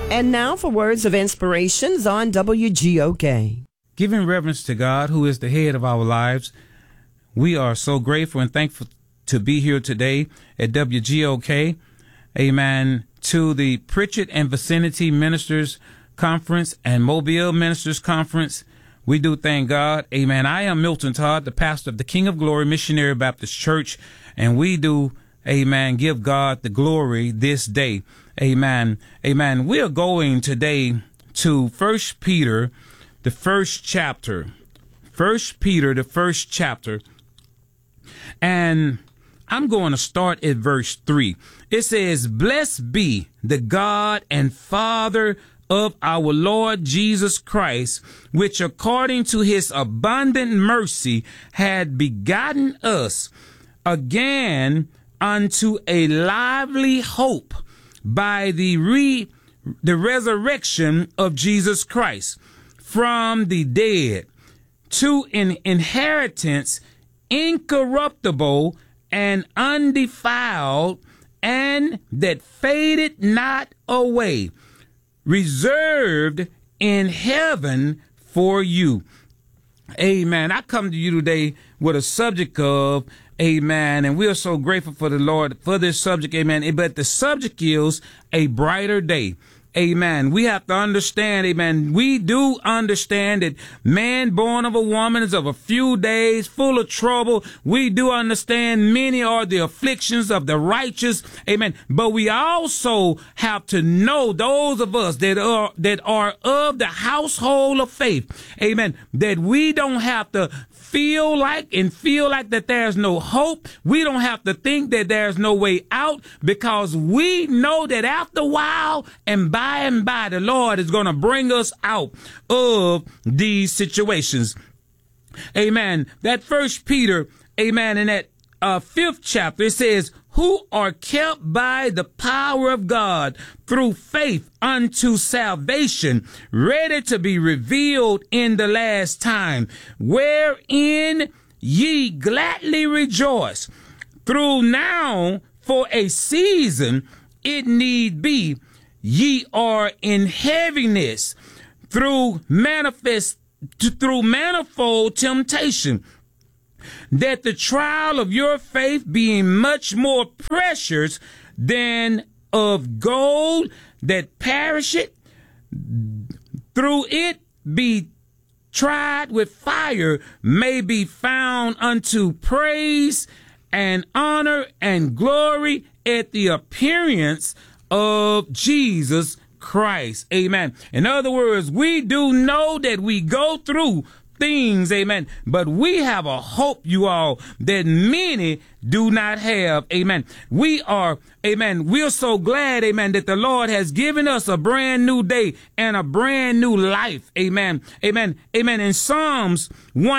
And now for words of inspirations on WGOK. Giving reverence to God, who is the head of our lives, we are so grateful and thankful to be here today at WGOK. Amen. To the Pritchett and Vicinity Ministers Conference and Mobile Ministers Conference, we do thank God. Amen. I am Milton Todd, the pastor of the King of Glory Missionary Baptist Church, and we do, amen, give God the glory this day. Amen. Amen. We are going today to 1 Peter, the first chapter. 1 Peter, the first chapter. And I'm going to start at verse 3. It says, "Blessed be the God and Father of our Lord Jesus Christ, which according to his abundant mercy had begotten us again unto a lively hope by the resurrection of Jesus Christ from the dead, to an inheritance incorruptible and undefiled, and that fadeth not away, reserved in heaven for you." Amen. I come to you today with a subject of, amen, and we are so grateful for the Lord for this subject, amen, but the subject is a brighter day. Amen. We have to understand, amen. We do understand that man born of a woman is of a few days, full of trouble. We do understand many are the afflictions of the righteous. Amen. But we also have to know, those of us that are of the household of faith, amen, that we don't have to feel like that there's no hope. We don't have to think that there's no way out, because we know that after a while and by the Lord is going to bring us out of these situations. Amen. That 1 Peter, amen, in that 5th chapter, it says, "Who are kept by the power of God through faith unto salvation, ready to be revealed in the last time, wherein ye gladly rejoice. Through now for a season, it need be, ye are in heaviness through manifold temptation, that the trial of your faith, being much more precious than of gold that perisheth, through it be tried with fire, may be found unto praise and honor and glory at the appearance of Jesus Christ." Amen. In other words, we do know that we go through things, amen, but we have a hope, you all, that many do not have. Amen. We are so glad, amen, that the Lord has given us a brand new day and a brand new life. Amen. Amen. Amen. In Psalms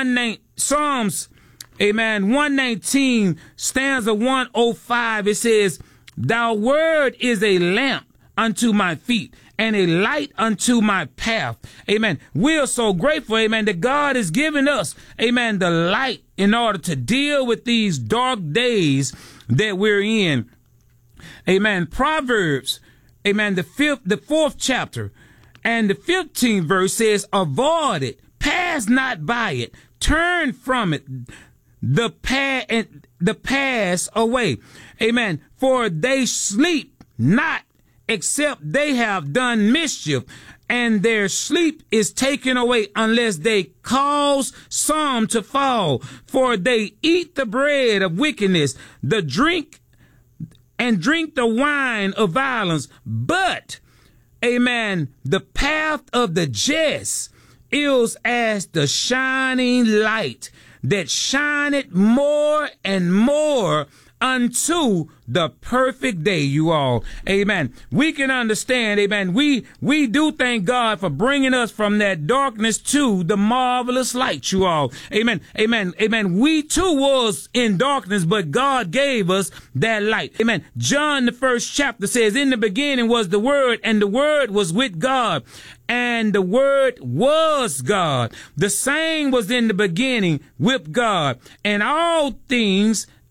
119, stanza 105, it says, "Thy word is a lamp unto my feet and a light unto my path." Amen. We are so grateful, amen, that God has given us, amen, the light in order to deal with these dark days that we're in. Amen. Proverbs, amen, the 4th chapter and the 15th verse says, "Avoid it, pass not by it, turn from it, the pass away." Amen. "For they sleep not, except they have done mischief, and their sleep is taken away unless they cause some to fall. For they eat the bread of wickedness, drink the wine of violence. But, amen, the path of the just is as the shining light that shineth more and more unto the perfect day," you all. Amen. We can understand, amen. We do thank God for bringing us from that darkness to the marvelous light, you all. Amen. Amen. Amen. We too was in darkness, but God gave us that light. Amen. John, the 1st chapter says, "In the beginning was the Word, and the Word was with God, and the Word was God. The same was in the beginning with God, and all things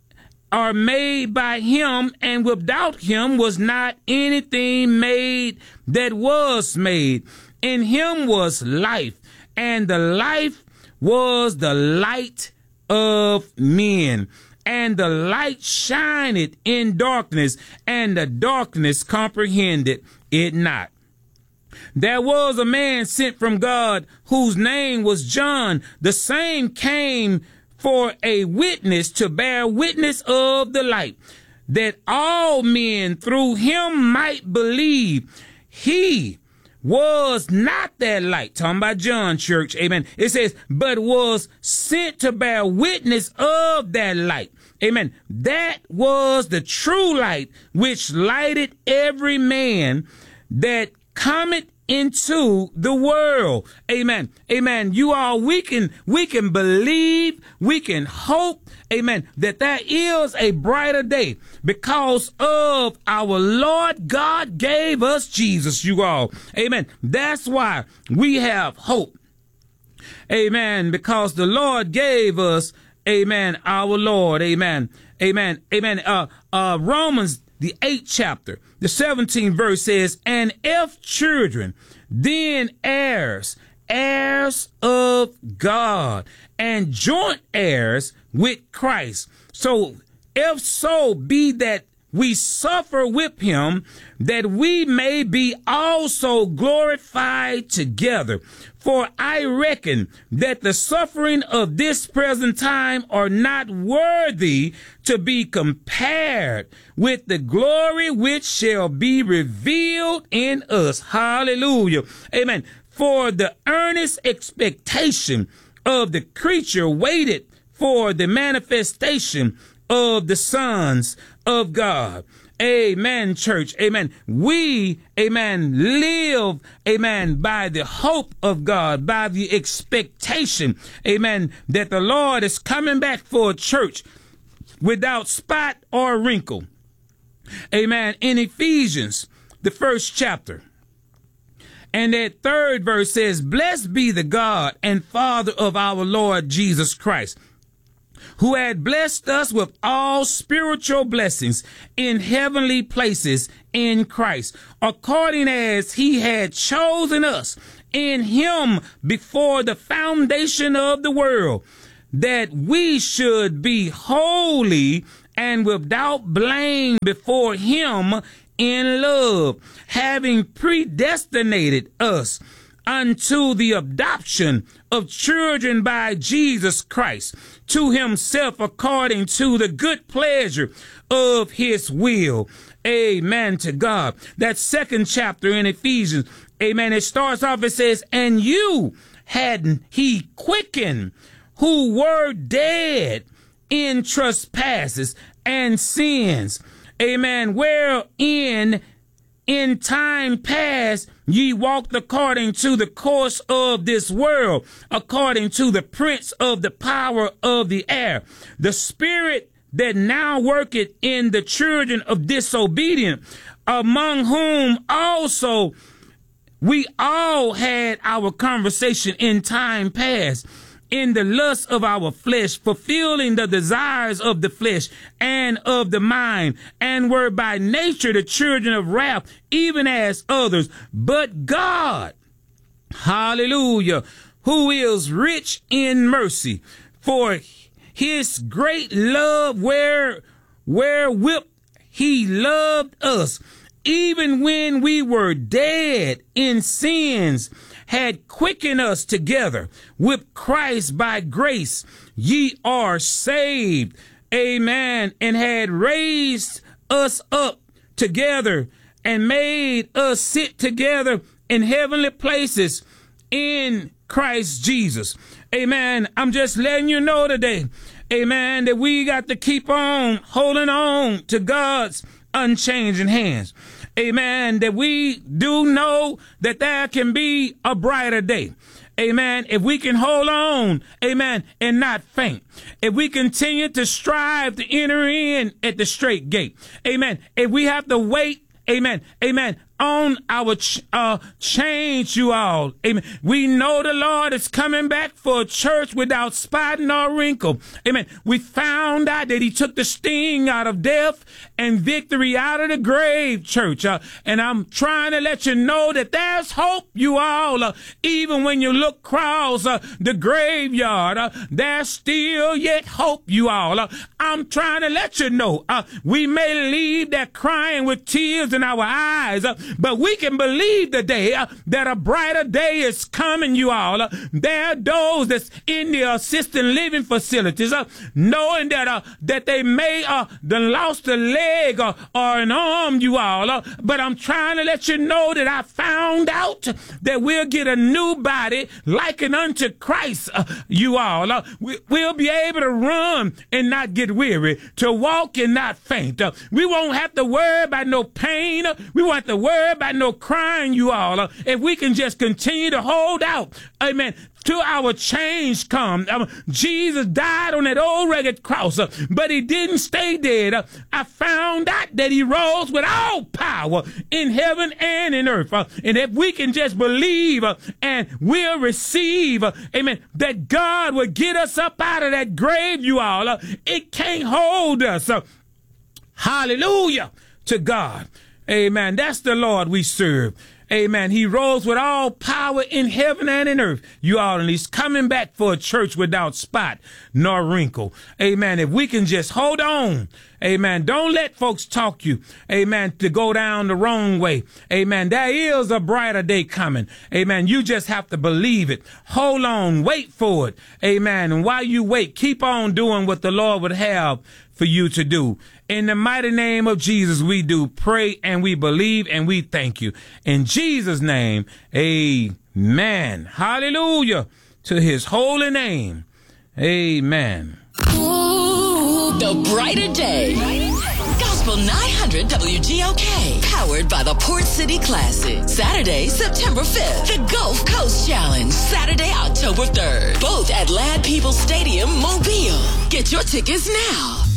are made by him, and without him was not anything made that was made. In him was life, and the life was the light of men. And the light shineth in darkness, and the darkness comprehended it not. There was a man sent from God, whose name was John. The same came for a witness, to bear witness of the light, that all men through him might believe. He was not that light. Talking about John, church. Amen. It says, but was sent to bear witness of that light. Amen. That was the true light, which lighted every man that cometh into the world. Amen. Amen. You all, we can believe, we can hope, amen, that there is a brighter day because of our Lord God gave us Jesus, you all. Amen. That's why we have hope. Amen. Because the Lord gave us, amen, our Lord. Amen. Amen. Amen. Romans, the 8th chapter, the 17th verse says, and if children, then heirs, heirs of God, and joint heirs with Christ. So if so be that we suffer with him, that we may be also glorified together. For I reckon that the suffering of this present time are not worthy to be compared with the glory which shall be revealed in us. Hallelujah. Amen. For the earnest expectation of the creature waited for the manifestation of the sons of God. Amen, church. Amen. We, amen, live, amen, by the hope of God, by the expectation, amen, that the Lord is coming back for a church without spot or wrinkle. Amen. In Ephesians, the 1st chapter, and that 3rd verse says, blessed be the God and Father of our Lord Jesus Christ, who had blessed us with all spiritual blessings in heavenly places in Christ, according as he had chosen us in him before the foundation of the world, that we should be holy and without blame before him in love, having predestinated us unto the adoption of children by Jesus Christ to himself, according to the good pleasure of his will. Amen to God. That 2nd chapter in Ephesians, amen, it starts off, it says, and you had he quickened who were dead in trespasses and sins, amen, wherein in time past ye walked according to the course of this world, according to the prince of the power of the air, the spirit that now worketh in the children of disobedience, among whom also we all had our conversation in time past, in the lust of our flesh, fulfilling the desires of the flesh and of the mind, and were by nature the children of wrath, even as others. But God, hallelujah, who is rich in mercy, for his great love wherewith he loved us, even when we were dead in sins, had quickened us together with Christ. By grace ye are saved. Amen. And had raised us up together and made us sit together in heavenly places in Christ Jesus. Amen. I'm just letting you know today, amen, that we got to keep on holding on to God's unchanging hands. Amen. That we do know that there can be a brighter day. Amen. If we can hold on, amen, and not faint. If we continue to strive to enter in at the straight gate. Amen. If we have to wait, amen, amen, on our change, you all. Amen. We know the Lord is coming back for a church without spot nor wrinkle. Amen. We found out that he took the sting out of death and victory out of the grave, church. And I'm trying to let you know that there's hope, you all. Even when you look across the graveyard, there's still yet hope, you all. I'm trying to let you know, we may leave there crying with tears in our eyes, but we can believe today that a brighter day is coming, you all. There are those that's in the assisted living facilities, knowing that they may done lost a leg or an arm, you all. But I'm trying to let you know that I found out that we'll get a new body likened unto Christ, you all. We'll be able to run and not get weary, to walk and not faint. We won't have to worry about no pain. We won't have to worry about no crying, you all. If we can just continue to hold out, amen, till our change come. Jesus died on that old rugged cross, but he didn't stay dead. I found out that he rose with all power in heaven and in earth. And if we can just believe and we'll receive, amen, that God will get us up out of that grave, you all. It can't hold us. Hallelujah to God. Amen. That's the Lord we serve. Amen. He rose with all power in heaven and in earth. You all, and he's coming back for a church without spot nor wrinkle. Amen. If we can just hold on. Amen. Don't let folks talk you. Amen. To go down the wrong way. Amen. There is a brighter day coming. Amen. You just have to believe it. Hold on. Wait for it. Amen. And while you wait, keep on doing what the Lord would have for you to do. In the mighty name of Jesus, we do pray and we believe and we thank you. In Jesus' name, amen. Hallelujah to his holy name. Amen. Ooh, the brighter day. Gospel 900 WGOK. Powered by the Port City Classic. Saturday, September 5th. The Gulf Coast Challenge. Saturday, October 3rd. Both at Ladd Peoples Stadium, Mobile. Get your tickets now.